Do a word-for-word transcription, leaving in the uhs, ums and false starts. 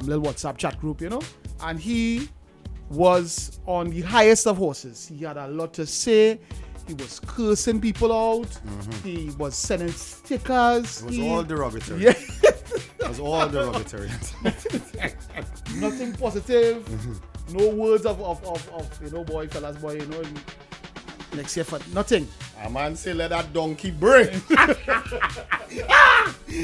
little WhatsApp chat group, you know. And he was on the highest of horses. He had a lot to say. He was cursing people out. Mm-hmm. He was sending stickers. It was he, all derogatory. Yeah. It was all derogatory. Nothing positive. Mm-hmm. No words of, of, of, of, you know, boy, fellas, boy, you know, next year for nothing. A man say let that donkey bring.